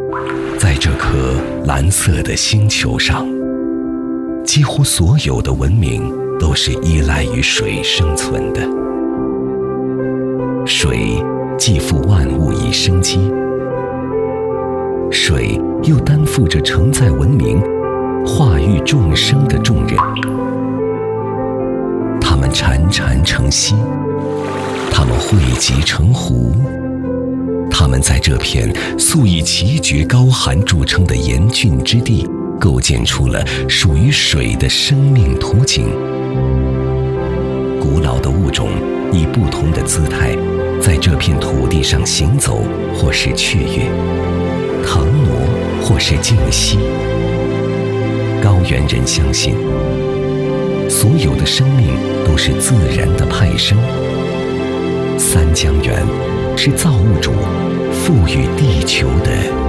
在这颗蓝色的星球上，几乎所有的文明都是依赖于水生存的。水既赋万物以生机，水又担负着承载文明、化育众生的重任。它们潺潺成溪，它们汇集成湖，它们在这片素以奇绝高寒著称的严峻之地，构建出了属于水的生命图景。古老的物种以不同的姿态，在这片土地上行走，或是雀跃、腾挪，或是静息。高原人相信，所有的生命都是自然的派生。三江源是造物主赋予地球的